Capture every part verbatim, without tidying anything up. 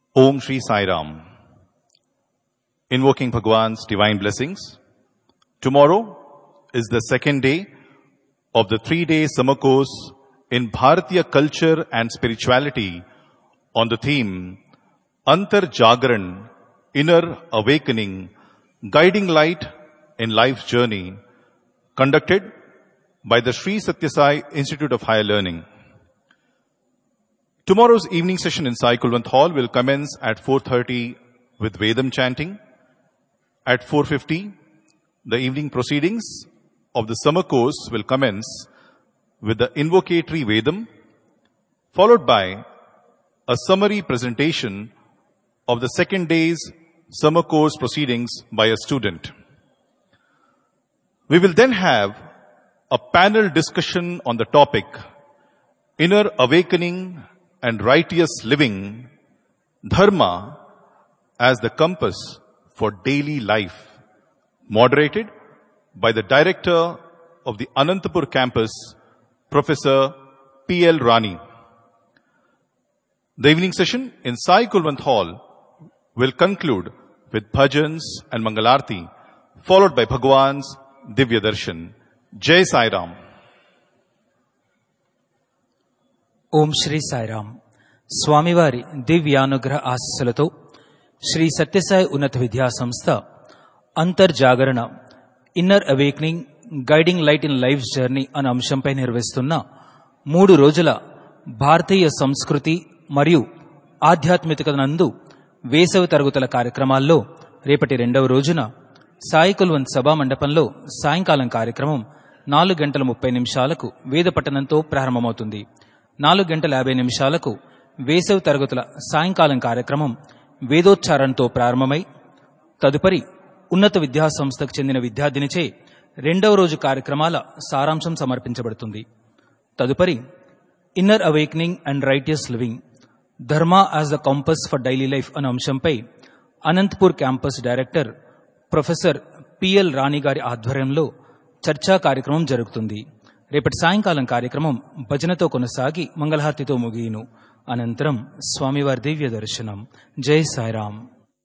Om Shri Sai Ram. Invoking Bhagwan's divine blessings. Tomorrow is the second day of the three-day summer course in Bharatiya culture and spirituality on the theme Antar Jagran, Inner Awakening, Guiding Light in Life's Journey, conducted by the Sri Satya Sai Institute of Higher Learning. Tomorrow's evening session in Sai Kulwant Hall will commence at four thirty with Vedam chanting. At four fifty, the evening proceedings of the summer course will commence with the invocatory Vedam, followed by a summary presentation of the second day's summer course proceedings by a student. We will then have a panel discussion on the topic Inner Awakening and Righteous Living, Dharma as the Compass for Daily Life, moderated by the Director of the Anantapur campus, Professor P L Rani. The evening session in Sai Kulwant Hall will conclude with bhajans and Mangalarti, followed by Bhagwan's Divya Darshan. Jai Sai Ram. ఓం శ్రీ సాయిరామ్. స్వామివారి దివ్యానుగ్రహ ఆశీస్సులతో శ్రీ సత్యసాయి ఉన్నత విద్యా సంస్థ అంతర్జాగరణ inner awakening guiding light in life journey అనే అంశంపై నిర్వహిస్తున్న మూడు రోజుల భారతీయ సంస్కృతి మరియు ఆధ్యాత్మికత నందు వేసవి తరగతుల కార్యక్రమాల్లో రేపటి రెండవ రోజున సాయి కుల్వంత్ సభా మండపంలో సాయంకాలం కార్యక్రమం నాలుగు గంటల ముప్పై నిమిషాలకు వేద పఠనంతో ప్రారంభమవుతుంది. నాలుగు గంటల యాభై నిమిషాలకు వేసవి తరగతుల సాయంకాలం కార్యక్రమం వేదోచ్చారణతో ప్రారంభమై తదుపరి ఉన్నత విద్యా సంస్థకు చెందిన విద్యార్థినిచే రెండవ రోజు కార్యక్రమాల సారాంశం సమర్పించబడుతుంది. తదుపరి inner awakening and righteous living, Dharma as the compass for daily life అనే అంశంపై Anantapur campus director professor PL రాణి గారి ఆధ్వర్యంలో చర్చా కార్యక్రమం జరుగుతుంది. రేపటి సాయంకాలం కార్యక్రమం భజనతో కొనసాగి మంగళహారతితో ముగియును. అనంతరం స్వామివారి దివ్య దర్శనం. జై సాయిరామ్.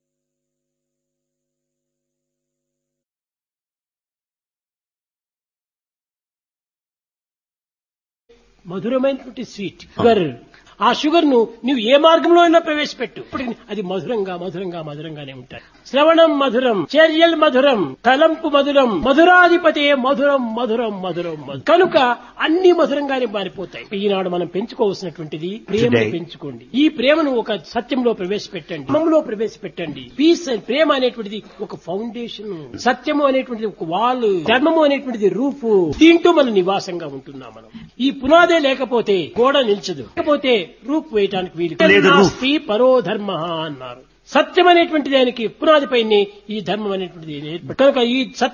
మధురమైనటువంటి స్వీట్ షుగర్. ఆ షుగర్ ను నువ్వు ఏ మార్గంలో అయినా ప్రవేశపెట్టు, అది మధురంగా మధురంగా మధురంగానే ఉంటాయి. శ్రవణం మధురం, చర్యల్ మధురం, తలంపు మధురం, మధురాధిపతే మధురం మధురం మధురం మధురం. కనుక అన్ని మధురంగానే మారిపోతాయి. ఈనాడు మనం పెంచుకోవాల్సినటువంటిది ప్రేమ పెంచుకోండి. ఈ ప్రేమను ఒక సత్యంలో ప్రవేశపెట్టండి, ధర్మంలో ప్రవేశపెట్టండి. పీస్ అండ్ ప్రేమ అనేటువంటిది ఒక ఫౌండేషన్, సత్యము అనేటువంటిది ఒక వాల్, ధర్మము అనేటువంటిది రూఫ్. దీంట్లో మనం నివాసంగా ఉంటున్నాం. మనం ఈ పునాదే లేకపోతే గోడ నిల్చదు, లేకపోతే రూప్ వేయటానికి వీలు. పరో ధర్మ అన్నారు. సత్యం అనేటువంటి దానికి పునాదిపైనే ఈ ధర్మం అనేటువంటిది. కనుక ఈ